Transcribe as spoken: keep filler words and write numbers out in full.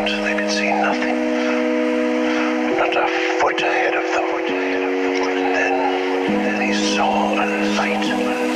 around, they could see nothing. Not a foot ahead of them. Then they saw a light.